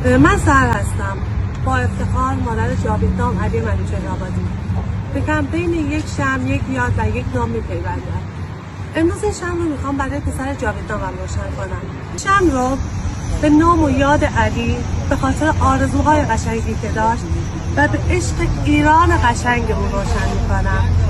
من سهر هستم، با افتخار مادر جاوید نام علی منوچهرآبادی. به کمپین یک شمع یک یاد و یک نام می‌پیوندم. امروز این شمع رو میخوام برای پسر جاوید نامم روشن کنم. شمع رو به نام و یاد علی، به خاطر آرزوهای قشنگی که داشت و به عشق ایران قشنگ او روشن میکنم.